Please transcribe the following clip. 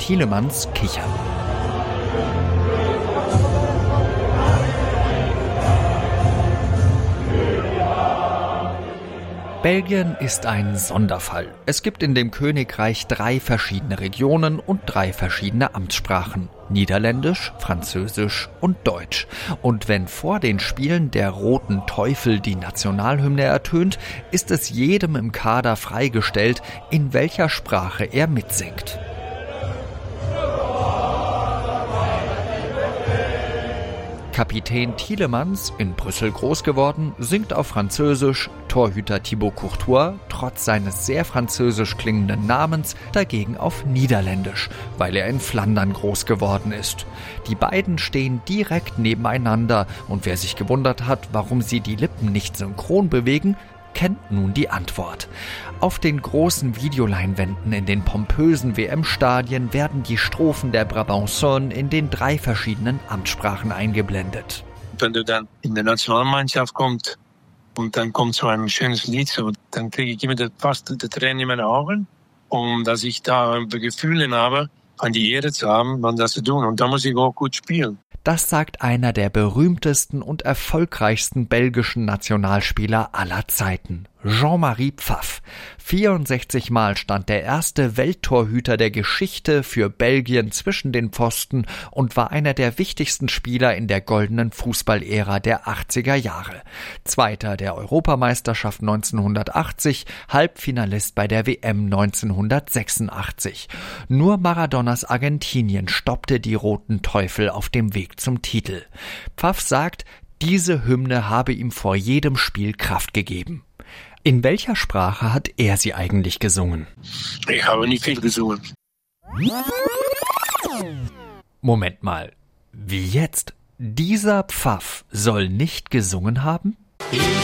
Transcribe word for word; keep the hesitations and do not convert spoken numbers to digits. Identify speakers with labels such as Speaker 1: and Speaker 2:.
Speaker 1: Tielemans kichern. Belgien ist ein Sonderfall. Es gibt in dem Königreich drei verschiedene Regionen und drei verschiedene Amtssprachen. Niederländisch, Französisch und Deutsch. Und wenn vor den Spielen der Roten Teufel die Nationalhymne ertönt, ist es jedem im Kader freigestellt, in welcher Sprache er mitsingt. Kapitän Tielemans, in Brüssel groß geworden, singt auf Französisch, Torhüter Thibaut Courtois, trotz seines sehr französisch klingenden Namens, dagegen auf Niederländisch, weil er in Flandern groß geworden ist. Die beiden stehen direkt nebeneinander und wer sich gewundert hat, warum sie die Lippen nicht synchron bewegen, kennt nun die Antwort. Auf den großen Videoleinwänden in den pompösen W M-Stadien werden die Strophen der Brabançon in den drei verschiedenen Amtssprachen eingeblendet.
Speaker 2: Wenn du dann in der Nationalmannschaft kommst und dann kommt so ein schönes Lied, so, dann kriege ich immer fast die Tränen in meine Augen, um dass ich da Gefühle habe, an die Ehre zu haben, man das zu tun. Und da muss ich auch gut spielen.
Speaker 1: Das sagt einer der berühmtesten und erfolgreichsten belgischen Nationalspieler aller Zeiten, Jean-Marie Pfaff. vierundsechzig Mal stand der erste Welttorhüter der Geschichte für Belgien zwischen den Pfosten und war einer der wichtigsten Spieler in der goldenen Fußballära der achtziger Jahre. Zweiter der Europameisterschaft neunzehnhundertachtzig, Halbfinalist bei der W M neunzehnhundertsechsundachtzig. Nur Maradonas Argentinien stoppte die Roten Teufel auf dem Weg zum Titel. Pfaff sagt, diese Hymne habe ihm vor jedem Spiel Kraft gegeben. In welcher Sprache hat er sie eigentlich gesungen?
Speaker 2: Ich habe nicht viel gesungen.
Speaker 1: Moment mal, wie jetzt? Dieser Pfaff soll nicht gesungen haben?
Speaker 2: Ich